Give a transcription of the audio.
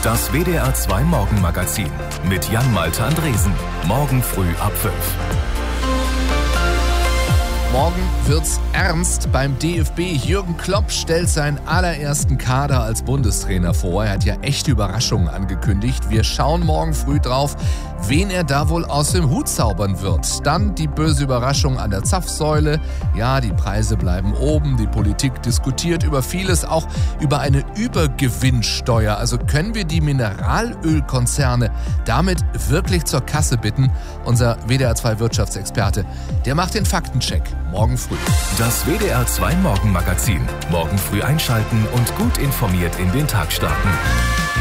Das WDR 2 Morgenmagazin mit Jan-Malte Andresen. Morgen früh ab 5. Morgen wird's ernst beim DFB. Jürgen Klopp stellt seinen allerersten Kader als Bundestrainer vor. Er hat ja echte Überraschungen angekündigt. Wir schauen morgen früh drauf, wen er da wohl aus dem Hut zaubern wird. Dann die böse Überraschung an der Zapfsäule. Ja, die Preise bleiben oben. Die Politik diskutiert über vieles, auch über eine Übergewinnsteuer. Also können wir die Mineralölkonzerne damit wirklich zur Kasse bitten? Unser WDR 2 Wirtschaftsexperte, der macht den Faktencheck. Morgen früh. Das WDR 2 Morgenmagazin. Morgen früh einschalten und gut informiert in den Tag starten.